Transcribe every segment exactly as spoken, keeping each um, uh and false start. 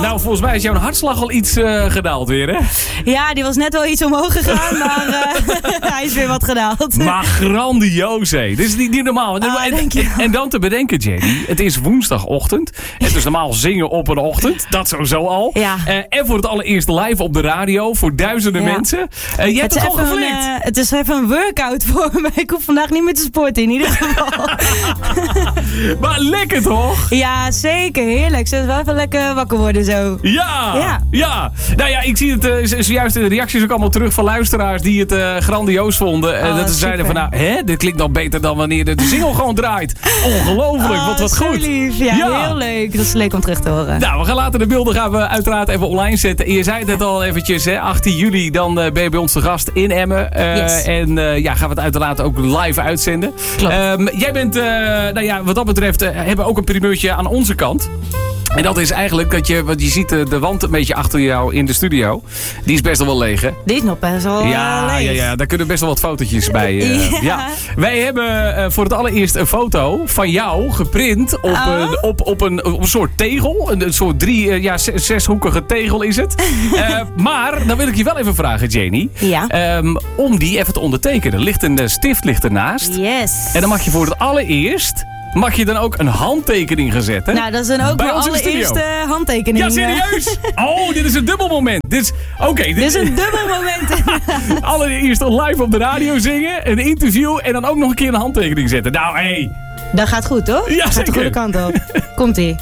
nou, volgens mij is jouw hartslag al iets uh, gedaald weer, hè? Ja, die was net wel iets omhoog gegaan, maar uh, hij is weer wat gedaald. Maar grandioos, hé. Dit is niet, niet normaal. Ah, en, en, en dan te bedenken, Jenny, het is woensdagochtend. Het is normaal zingen op een ochtend. Dat sowieso al. Ja. Uh, en voor het allereerst live op de radio voor duizenden ja. mensen. Uh, je hebt het, het gewoon geflikt. Uh, het is even een workout voor me. Ik hoef vandaag niet meer te sporten, in ieder geval. Maar lekker toch? Ja, zeker. Heerlijk. Ze is wel even lekker wakker worden zo. Ja, ja. ja. Nou ja, ik zie het uh, zojuist in de reacties ook allemaal terug van luisteraars die het uh, grandioos vonden. Uh, oh, dat ze zeiden van nou, hè, dit klinkt nog beter dan wanneer de single gewoon draait. Ongelooflijk, oh, wat wat goed. Lief. Ja, ja, heel leuk. Dat is leuk om terug te horen. Nou, we gaan later de beelden gaan we uiteraard even online zetten. En je zei het al eventjes, hè, achttien juli, dan uh, ben je bij ons te gast in Emmen. Uh, yes. En uh, ja, gaan we het uiteraard ook live uitzenden. Um, jij bent, uh, nou ja, wat dat betreft, uh, hebben we ook een primeurtje aan onze kant. En dat is eigenlijk dat je, want je ziet de wand een beetje achter jou in de studio. Die is best wel leeg, hè? Die is nog best wel ja, leeg. Ja, ja, daar kunnen best wel wat fotootjes bij. Uh, ja. ja. Wij hebben uh, voor het allereerst een foto van jou geprint op, oh. een, op, op, een, op een soort tegel. Een, een soort drie, uh, ja, zes, zeshoekige tegel is het. uh, maar dan wil ik je wel even vragen, Jenny. Ja. Um, om die even te ondertekenen. Ligt een uh, stift ligt ernaast. Yes. En dan mag je voor het allereerst... mag je dan ook een handtekening gaan zetten? Nou, dat is dan ook mijn allereerste handtekening. Ja, serieus? Oh, dit is een dubbel moment. Dit is, okay, dit, dit is een dubbel moment. Allereerst live op de radio zingen, een interview en dan ook nog een keer een handtekening zetten. Nou, hé. Hey. Dat gaat goed, toch? Ja, dat gaat de goede kant op. Komt-ie.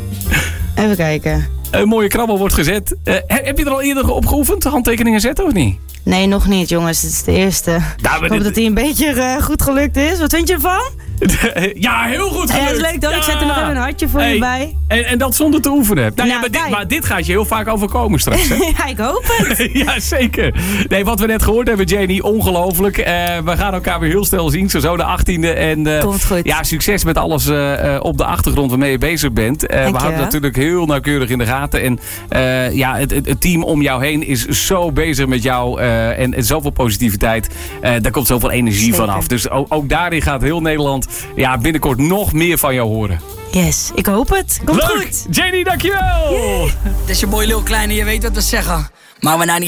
Even kijken. Een mooie krabbel wordt gezet. Uh, heb je er al eerder op geoefend, handtekeningen zetten of niet? Nee, nog niet, jongens. Dit is de eerste. Nou, ik hoop dit... dat hij een beetje uh, goed gelukt is. Wat vind je ervan? Ja, heel goed gelukt. Ja, dat is leuk toch? Ja. Ik zet er nog even een hartje voor hey. je bij. En, en dat zonder te oefenen. Nou, nou, ja, maar, dit, maar dit gaat je heel vaak overkomen straks. Hè? Ja, ik hoop het. Ja, zeker. Nee, wat we net gehoord hebben, Jenny, ongelooflijk. Uh, we gaan elkaar weer heel snel zien, zo de achttiende. En uh, komt goed. Ja, succes met alles uh, op de achtergrond waarmee je bezig bent. Uh, we houden natuurlijk heel nauwkeurig in de gaten. En uh, ja, het, het team om jou heen is zo bezig met jou. Uh, en, en zoveel positiviteit. Uh, daar komt zoveel energie van af. Dus ook, ook daarin gaat heel Nederland ja, binnenkort nog meer van jou horen. Yes, ik hoop het. Komt Leuk. goed. Jenny, dankjewel. Het is je mooi lil kleine, je weet wat we zeggen. Maar we nou niet